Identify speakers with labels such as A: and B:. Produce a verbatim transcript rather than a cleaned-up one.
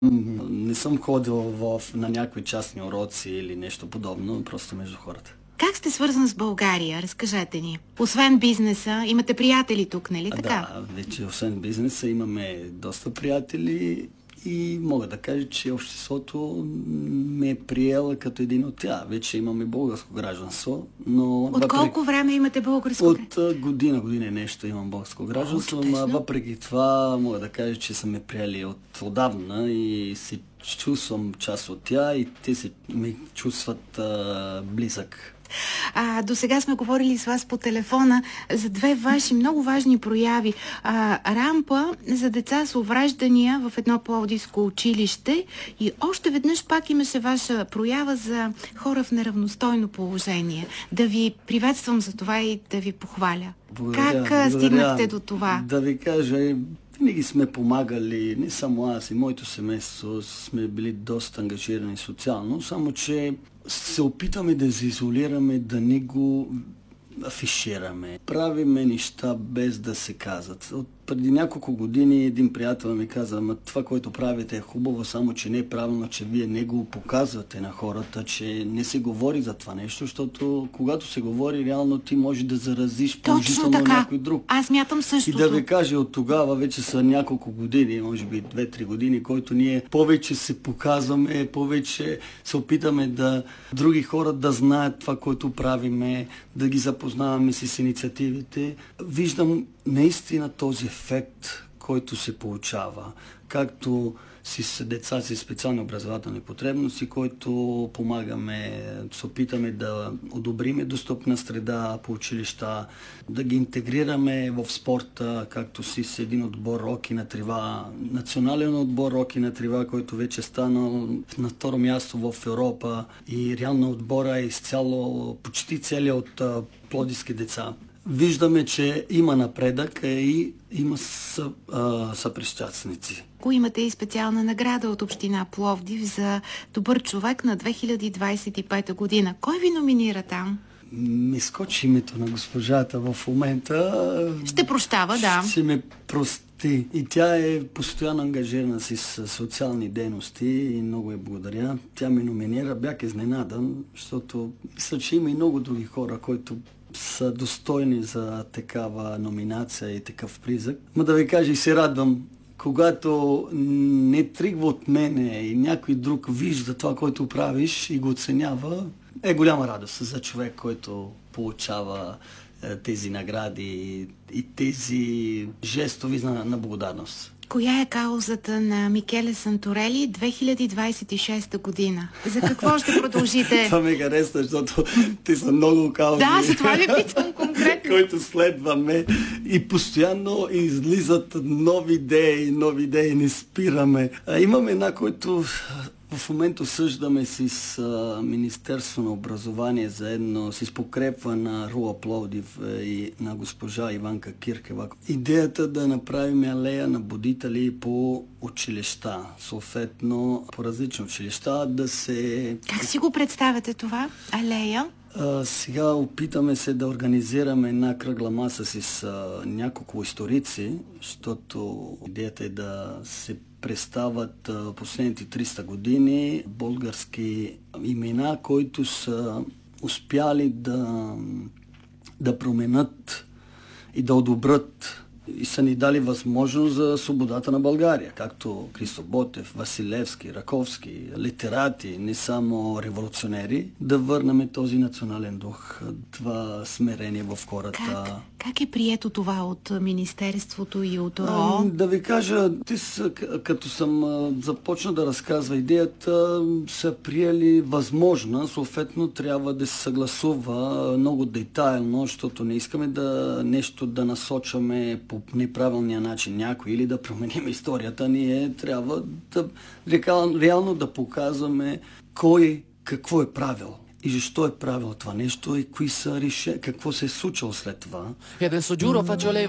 A: М, Не съм ходил в, на някои частни уроци или нещо подобно, просто между хората.
B: Как сте свързан с България? Разкажете ни. Освен бизнеса, имате приятели тук, нали
A: А,
B: така?
A: да, вече освен бизнеса имаме доста приятели и мога да кажа, че обществото ме е приела като един от тях. Вече имаме българско гражданство, но...
B: От колко време имате българско гражданство?
A: От година, година и нещо имам българско гражданство, но въпреки това мога да кажа, че са ме приели от отдавна и се чувствам част от тях и те се ме чувстват а, близък.
B: А, до сега сме говорили с вас по телефона за две ваши много важни прояви. А, рампа за деца с увреждания в едно пловдивско училище и още веднъж пак имаше ваша проява за хора в неравностойно положение. Да ви приветствам за това и да ви похваля.
A: Благодаря,
B: как
A: благодаря.
B: стигнахте до това?
A: Да ви кажа, винаги сме помагали, не само аз и моето семейство сме били доста ангажирани социално, само че се опитаме да се изолираме, да не го афишираме. Правиме неща без да се казват. От преди няколко години един приятел ми каза: ама това, което правите е хубаво, само че не е правилно, че вие не го показвате на хората, че не се говори за това нещо, защото когато се говори, реално ти можеш да заразиш положително някой друг.
B: Аз мятам същото.
A: И да ви кажа, от тогава вече са няколко години, може би две-три години, който ние повече се показваме, повече се опитаме да други хора да знаят това, което правиме, да ги запознаваме с инициативите. Виждам наистина този ефект, който се получава, както с деца с специални образователни потребности, който помагаме, се опитаме да одобриме достъпна среда по училища, да ги интегрираме в спорта, както с един отбор Роки на трива, национален отбор Роки на трива, който вече стана на второ място в Европа и реално отбора е изцяло, почти целият от пловдивски деца. Виждаме, че има напредък и има съ, а, съпричастници.
B: Имате и специална награда от община Пловдив за добър човек на две хиляди двадесет и пета година. Кой ви номинира там?
A: Ми скочи името на госпожата в момента.
B: Ще прощава, да.
A: Ще ме прости. И тя е постоянно ангажирана с социални дейности и много я благодаря. Тя ме номинира. Бях изненадан, защото мисля, че има и много други хора, които са достойни за такава номинация и такъв призък. Ма да ви кажа, и се радвам, когато не тръгва от мене и някой друг вижда това, което правиш и го оценява, е голяма радост за човек, който получава е, тези награди и тези жестови на, на благодарност.
B: Коя е каузата на Микеле Санторели две хиляди двадесет и шеста година? За какво ще продължите?
A: Това ме хареса, защото те са много каузи.
B: Да, за това ви питам конкретно.
A: Които следваме и постоянно излизат нови идеи, нови идеи, не спираме. А, имаме една, който в момента осъждаме с а, Министерство на образование заедно с покрепва на РУА Пловдив и на госпожа Иванка Киркева. Идеята да направим алея на будители по училища, съответно по различни училища да се...
B: Как си го представяте това? Алея?
A: А, сега опитаме се да организираме една кръгла маса с а, няколко историци, защото идеята е да се представят а, последните триста години български имена, които са успяли да, да променят и да одобрят и са ни дали възможност за свободата на България, както Христо Ботев, Василевски, Раковски, литерати, не само революционери, да върнем този национален дух, това смирение в хората.
B: Как, как е прието това от Министерството и от РО?
A: Да ви кажа, те са, като съм започнал да разказва идеята, са приели възможна, съответно трябва да се съгласува много детайлно, защото не искаме да нещо да насочваме по неправилния начин някой или да променим историята. Ние трябва да реално да показваме кой какво е правил и защо е правил това нещо и кои са решения, какво се е случило след това.
C: E adesso giuro faccio leva